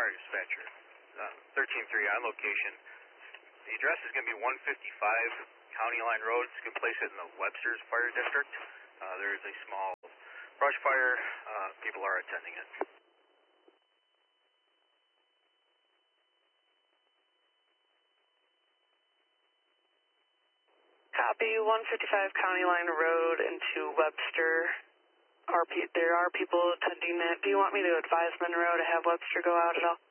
Fire Dispatcher. 13-3 on location. The address is going to be 155 County Line Road. It's going to place it in the Webster's Fire District. There is a small brush fire. People are attending it. Copy, 155 County Line Road into Webster. There are people attending that. Do you want me to advise Monroe to have Webster go out at all?